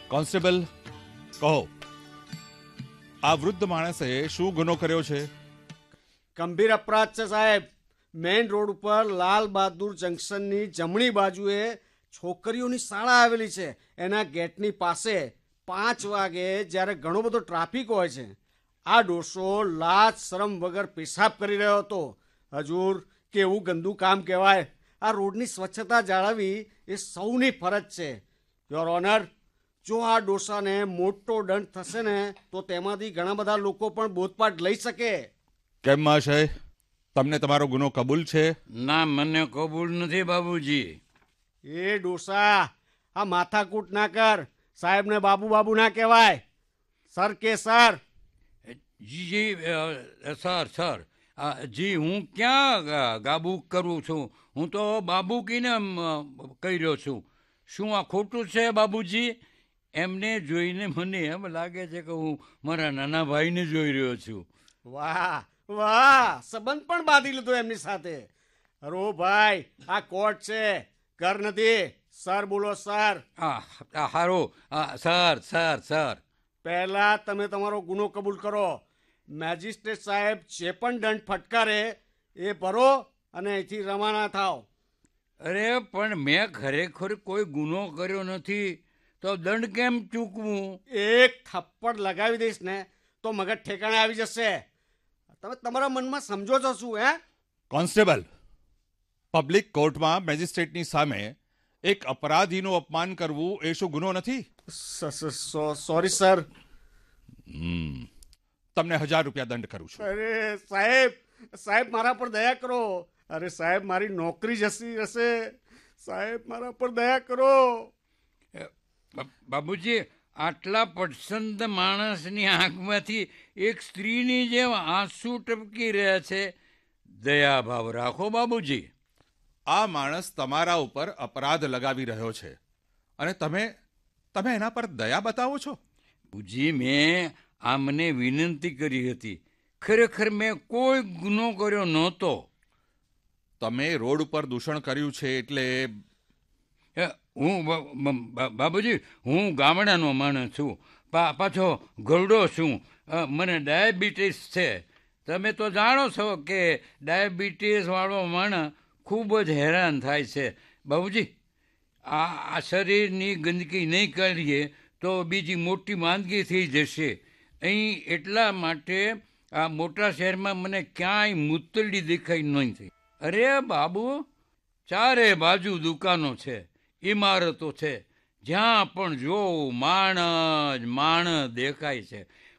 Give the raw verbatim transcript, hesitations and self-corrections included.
Constable, કહો, આ વૃદ્ધ માણસે શું ગુનો કર્યો છે? ગંભીર અપરાધ છે સાહેબ. મેઇન રોડ ઉપર લાલ બહાદુર જંકશનની જમણી બાજુએ છોકરીઓની શાળા આવેલી છે. એના ગેટની પાસે પાંચ વાગે જ્યારે ઘણો બધો ટ્રાફિક હોય છે, આ ડોસો લાજ શરમ વગર પેશાબ કરી રહ્યો હતો. હજુર, કેવું ગંદુ કામ કહેવાય. આ રોડની સ્વચ્છતા જાળવવી એ સૌની ફરજ છે. યોર ઓનર, જો આ ડોસાને મોટો દંડ થશે ને તો તેમાંથી ઘણા બધા લોકો પણ બોધપાઠ લઈ શકે. કેમ મહાશય, તમને તમારો ગુનો કબૂલ છે? ના, મને કબૂલ નથી બાબુજી. એ ડોસા, આ માથાકૂટ ના કર. સાહેબને બાબુ બાબુ ના કહેવાય. સર કે સર. જી જી સર સર જી, હું ક્યાં ગાબુ કરું છું? હું તો બાબુ કીને કહી રહ્યો છું. શું આ ખોટું છે બાબુજી? એમને જોઈને મને એમ લાગે છે કે હું મારા નાના ભાઈને જોઈ રહ્યો છું. વાહ વાહ, સંબંધ પણ બાંધી લીધો એમની સાથે. અરો ભાઈ, આ કોર્ટ છે, ઘર નથી. સર બોલો સર. હા હારો, સર સર સર. પહેલા તમે તમારો ગુનો કબૂલ કરો. મેજિસ્ટ્રેટ સાહેબ જે પણ દંડ ફટકારે એ ભરો અને અહીંથી રવાના થાવ. અરે પણ મેં ખરેખર કોઈ ગુનો કર્યો નથી, તો દંડ કેમ ચૂકવું? એક થપ્પડ લગાવી દઈશ ને તો મગજ ઠેકાણે આવી જશે. તમે તમારા મનમાં સમજો છો શું? હે કોન્સ્ટેબલ, પબ્લિક કોર્ટમાં મેજિસ્ટ્રેટની સામે એક અપરાધીનું અપમાન કરવું એ શું ગુનો નથી? Sorry sir. તમને હજાર રૂપિયા દંડ કરું છું. અરે સાહેબ, સાહેબ મારા પર દયા કરો. અરે સાહેબ, મારી નોકરી જતી હશે. સાહેબ મારા પર દયા કરો. બાબુજી, આટલા પસંદ માણસની આંખમાંથી એક સ્ત્રીની જેમ આંસુ ટપકી રહ્યા છે. દયા ભાવ રાખો બાબુજી. આ માણસ તમારા ઉપર અપરાધ લગાવી રહ્યો છે અને તમે તમે એના પર દયા બતાવો છો? બુજી, મેં આમને વિનંતી કરી હતી. ખરેખર મેં કોઈ ગુનો કર્યો નહોતો. તમે રોડ ઉપર દૂષણ કર્યું છે એટલે હું બાબુજી, હું ગામડાનો માણસ છું, પાછો ઘરડો છું. મને ડાયાબિટીસ છે. તમે તો જાણો છો કે ડાયાબિટીસ વાળો માણસ ખૂબ જ હેરાન થાય છે. બાબુજી, આ શરીરની ગંદકી નહીં કાઢીએ તો બીજી મોટી માંદગી થઈ જશે. અહીં એટલા માટે આ મોટા શહેરમાં મને ક્યાંય મૂતરડી દેખાઈ નથી. અરે બાબુ, ચારે બાજુ દુકાનો છે, ઇમારતો છે, જ્યાં પણ જોવું માણસ માણસ દેખાય છે.